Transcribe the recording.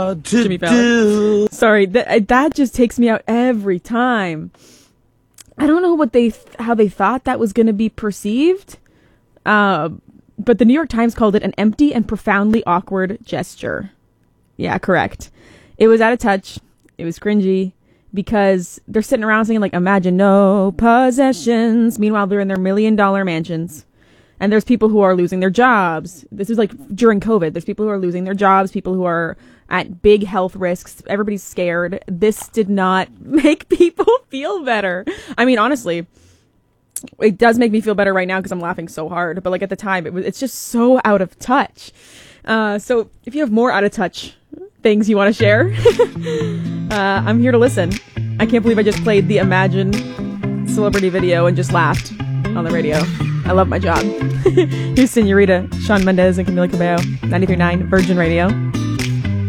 Jimmy Fallon. Sorry, that just takes me out every time. I don't know how they thought that was going to be perceived, but the New York Times called it an empty and profoundly awkward gesture. Yeah, correct. It was out of touch. It was cringy because they're sitting around singing like "Imagine no possessions." Meanwhile, they're in their $1 million mansions. And there's people who are losing their jobs. This is like during COVID. There's people who are losing their jobs, people who are at big health risks. Everybody's scared. This did not make people feel better. I mean, honestly, it does make me feel better right now because I'm laughing so hard. But like at the time, it's just so out of touch. So if you have more out of touch things you want to share, I'm here to listen. I can't believe I just played the Imagine celebrity video and just laughed on the radio. I love my job. Here's Senorita, Shawn Mendes and Camila Cabello, 93.9 Virgin Radio.